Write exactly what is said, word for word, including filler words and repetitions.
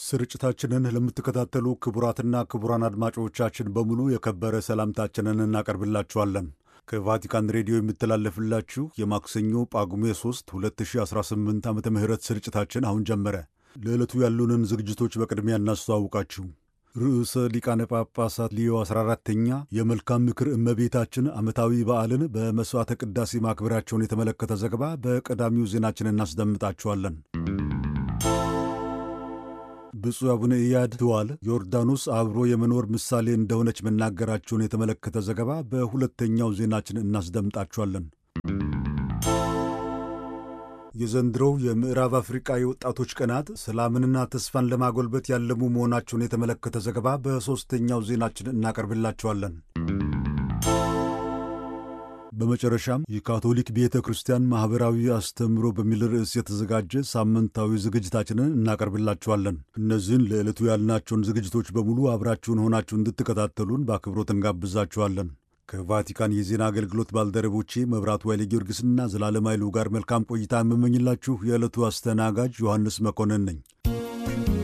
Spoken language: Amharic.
ስርጭታችንን ለምትከታተሉ ክቡራትና ክቡራን አድማጮቻችን በሙሉ የከበረ ሰላምታችንን እናቀርብላችኋለን። ከቫቲካን ሬዲዮ የሚተላለፍላችሁ የማክሰኞ ጳጉሜ ሶስት ሁለት ሺህ አስራ ስምንት ዓመተ ምህረት ስርጭታችን አሁን ጀመረ። ለዕለቱ ያሉንን ዝግጅቶች በቅድሚያ እናስተዋውቃችሁ። ርዕሰ ሊቃነ ጳጳሳት ሊዮ አስራ አራተኛ የመልካም ምክር እመቤታችን ዓመታዊ በዓልን በመሥዋዕተ ቅዳሴ ማክበራቸውን የተመለከተ ዘገባ በቀዳሚው ዜናችን እናስደምጣችኋለን። ብፁዕ አቡነ ኢያድ ትዋል ዮርዳኖስ አብሮ የመኖር ምሳሌ እንደሆነች መናገራቸውን የተመለከተ ዘገባ በሁለተኛው ዜናችን እናስደምጣችኋለን። የዘንድሮው የምዕራብ አፍሪቃ የወጣቶች ቀናት ሰላምንና ተስፋን ለማጎልበት ያለሙ መሆናቸውን የተመለከተ ዘገባ በሦስተኛው ዜናችን እናቀርብላችኋለን። በመጨረሻም የካቶሊክ ቤተ ክርስቲያን ማኅበራዊ አስተምህሮ በሚል ርዕስ የተዘጋጀ ሳምንታዊ ዝግጅታችንን እናቀርብላችኋለን። እነዚህን ለዕለቱ ያልናቸውን ዝግጅቶች በሙሉ አብራችሁን ሆናችሁ እንድትከታተሉን በአክብሮት እንጋብዛችኋለን። ከቫቲካን የዜና አገልግሎት ባልደረቦቼ መብራቱ ኃይለ ጊዮርጊስና ዘላለም ኃይሉ ጋር መልካም ቆይታ የምመኝላችሁ የዕለቱ አስተናጋጅ ዮሐንስ መኮንን ነኝ።